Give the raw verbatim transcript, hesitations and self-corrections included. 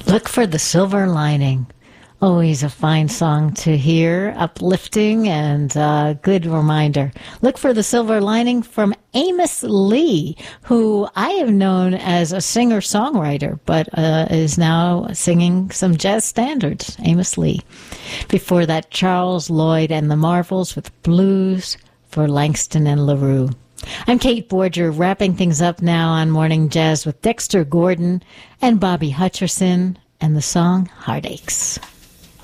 Look for the silver lining. Always a fine song to hear, uplifting and uh, good reminder. Look for the silver lining from Amos Lee, who I have known as a singer-songwriter, but uh, is now singing some jazz standards. Amos Lee. Before that, Charles Lloyd and the Marvels with Blues for Langston and LaRue. I'm Kate Borger, wrapping things up now on Morning Jazz with Dexter Gordon and Bobby Hutcherson and the song Heartaches.